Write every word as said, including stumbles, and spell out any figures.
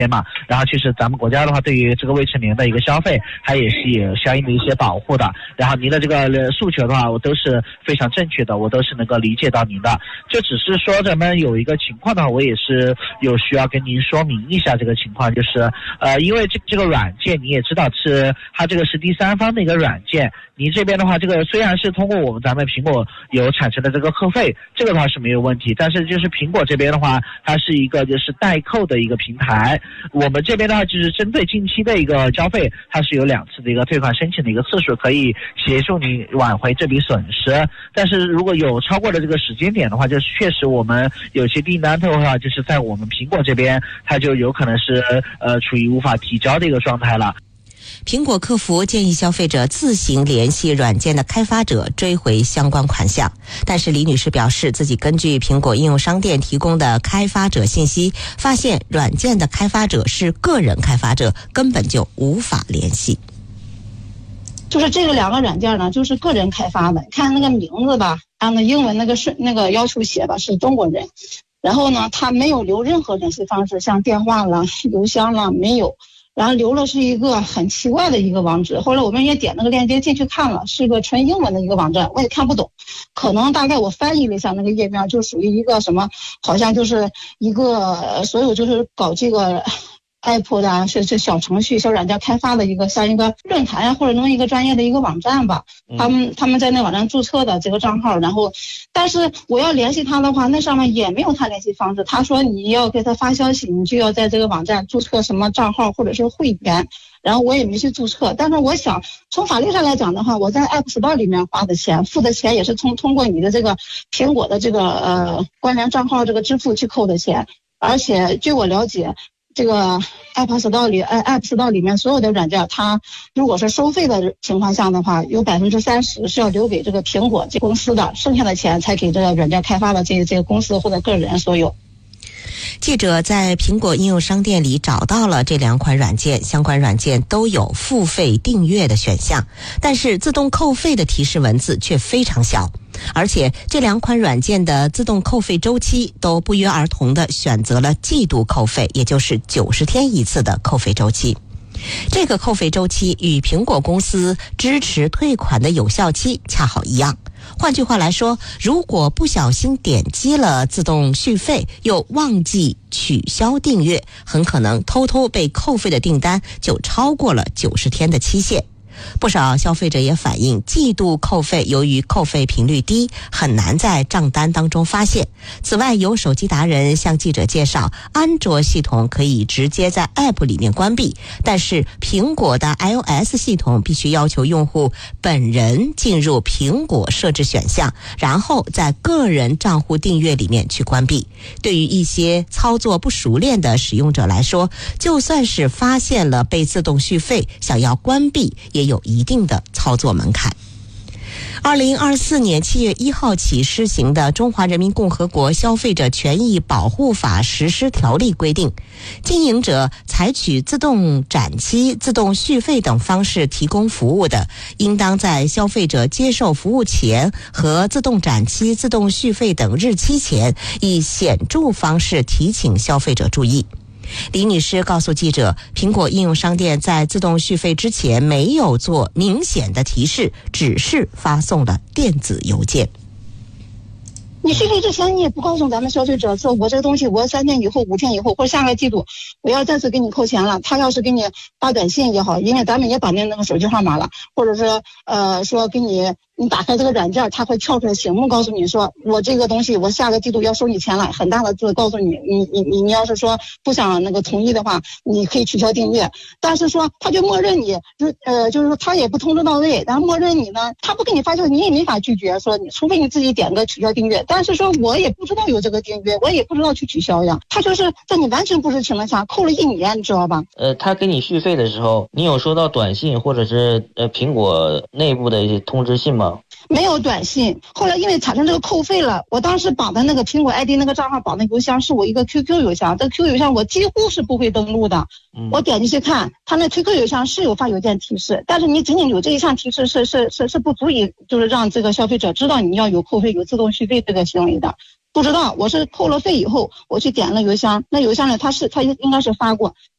嘛，然后其实咱们国家的话，对于这个未成年的一个消费，它也是有相应的一些保护的。然后您的这个诉求的话，我都是非常正确的，我都是能够理解到您的。就只是说咱们有一个情况的话，我也是有需要跟您说明一下这个情况，就是呃，因为这这个软件你也知道是它这个是第三方的一个软件，您这边的话，这个虽然是通过我们咱们苹果有产生的这个扣费，这个的话是没有问题，但是就是苹果这边的话，它是一个就是代扣的一个平台。我们这边的话就是针对近期的一个消费，它是有两次的一个退款申请的一个次数，可以协助你挽回这笔损失。但是如果有超过的这个时间点的话，就是确实我们有些订单的话，就是在我们苹果这边，它就有可能是呃处于无法提交的一个状态了。 苹果客服建议消费者自行联系软件的开发者追回相关款项，但是李女士表示，自己根据苹果应用商店提供的开发者信息，发现软件的开发者是个人开发者，根本就无法联系。 就是这个两个软件呢，就是个人开发的，看那个名字吧，按照英文那个是那个要求写吧，是中国人，然后呢，他没有留任何联系方式，像电话了、邮箱了没有。然后留了是一个很奇怪的一个网址，后来我们也点那个链接进去看了，是一个纯英文的一个网站，我也看不懂，可能大概我翻译了一下那个页面，就属于一个什么，好像就是一个所有就是搞这个Apple 的是是小程序、小软件开发的一个像一个论坛啊，或者弄一个专业的一个网站吧。他们他们在那网站注册的这个账号，然后，但是我要联系他的话，那上面也没有他联系方式。他说你要给他发消息，你就要在这个网站注册什么账号或者是会员。然后我也没去注册，但是我想从法律上来讲的话，我在 App Store 里面花的钱、付的钱也是通通过你的这个苹果的这个呃关联账号这个支付去扣的钱，而且据我了解。这个 App Store 里 App Store 里面所有的软件，它如果是收费的情况下的话，有百分之三十是要留给这个苹果这公司的，剩下的钱才给这个软件开发的这这个公司或者个人所有。 记者在苹果应用商店里找到了这两款软件，相关软件都有付费订阅的选项，但是自动扣费的提示文字却非常小，而且这两款软件的自动扣费周期都不约而同地选择了季度扣费，也就是九十天一次的扣费周期。这个扣费周期与苹果公司支持退款的有效期恰好一样。换句话来说，如果不小心点击了自动续费，又忘记取消订阅，很可能偷偷被扣费的订单就超过了九十天的期限。不少消费者也反映，季度扣费由于扣费频率低，很难在账单当中发现。此外，有手机达人向记者介绍，安卓系统可以直接在 App 里面关闭，但是苹果的 iOS 系统必须要求用户本人进入苹果设置选项，然后在个人账户订阅里面去关闭。对于一些操作不熟练的使用者来说，就算是发现了被自动续费，想要关闭也有一定的操作门槛。二零二四年七月一号起施行的《中华人民共和国消费者权益保护法实施条例》规定，经营者采取自动展期、自动续费等方式提供服务的，应当在消费者接受服务前和自动展期、自动续费等日期前，以显著方式提醒消费者注意。李女士告诉记者，苹果应用商店在自动续费之前没有做明显的提示，只是发送了电子邮件。 你续费之前你也不告诉咱们消费者说，我这个东西我三天以后、五天以后或者下个季度我要再次给你扣钱了。他要是给你发短信也好，因为咱们也绑定那个手机号码了，或者是呃说给你你打开这个软件，它会跳出来醒目告诉你说，我这个东西我下个季度要收你钱了，很大的字告诉你，你你你你要是说不想那个同意的话，你可以取消订阅。但是说他就默认你，就呃就是说他也不通知到位，然后默认你呢，他不给你发消息，你也没法拒绝，说你除非你自己点个取消订阅。但是说我也不知道有这个订阅，我也不知道去取消呀。他就是在你完全不知情况下扣了一年，你知道吧？ 呃，他给你续费的时候，你有收到短信或者是呃苹果内部的一些通知信吗？ 没有短信。后来因为产生这个扣费了，我当时绑的那个苹果 I D 那个账号绑的邮箱是我一个 Q Q 邮箱，这个 Q Q 邮箱我几乎是不会登录的。嗯、我点进去看，他那 Q Q 邮箱是有发邮件提示，但是你仅仅有这一项提示是是是是不足以就是让这个消费者知道你要有扣费有自动续费这个行为的。不知道，我是扣了费以后，我去点了邮箱，那邮箱呢，它是它应该是发过，